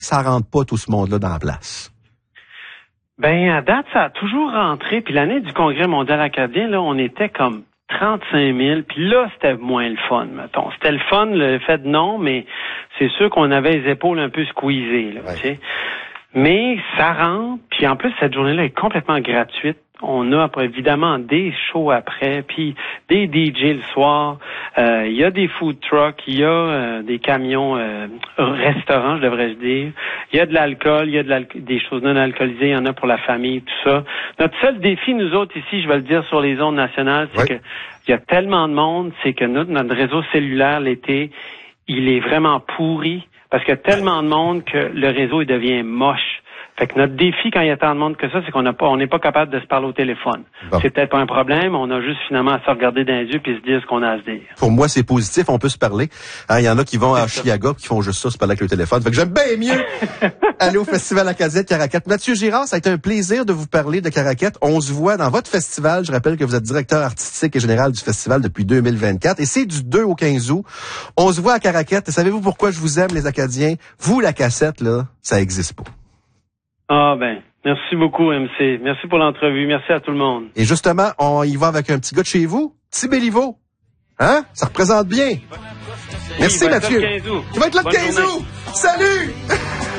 ça rentre pas tout ce monde-là dans la place? Ben, à date, ça a toujours rentré. Puis l'année du Congrès mondial acadien, là, on était comme 35 000. Puis là, c'était moins le fun, mettons. C'était le fun, le fait de non, mais c'est sûr qu'on avait les épaules un peu squeezées, là, tu sais. Mais ça rentre. Puis en plus, cette journée-là est complètement gratuite. On a évidemment des shows après, puis des DJ le soir. Il y a des food trucks, il y a des camions restaurants, je devrais dire. Il y a de l'alcool, il y a des choses non alcoolisées, il y en a pour la famille, tout ça. Notre seul défi, nous autres ici, je vais le dire sur les ondes nationales, c'est que il y a tellement de monde, c'est que notre réseau cellulaire l'été, il est vraiment pourri parce qu'il y a tellement de monde que le réseau il devient moche. Fait que notre défi, quand il y a tant de monde que ça, c'est qu'on n'est pas capable de se parler au téléphone. Bon. C'est peut-être pas un problème, on a juste finalement à se regarder dans les yeux puis se dire ce qu'on a à se dire. Pour moi, c'est positif, on peut se parler. Il y en a qui vont à Chiaga qui font juste ça, se parler avec le téléphone. Fait que j'aime bien mieux aller au Festival Acadien de Caraquette. Mathieu Girard, ça a été un plaisir de vous parler de Caraquette. On se voit dans votre festival. Je rappelle que vous êtes directeur artistique et général du festival depuis 2024 et c'est du 2 au 15 août. On se voit à Caraquette. Et savez-vous pourquoi je vous aime, les Acadiens? Vous, la cassette, là, ça existe pas. Ah ben, merci beaucoup, MC. Merci pour l'entrevue. Merci à tout le monde. Et justement, on y va avec un petit gars de chez vous, Petit Béliveau. Hein? Ça représente bien. Merci, Mathieu. Il va être là le 15 août. Salut!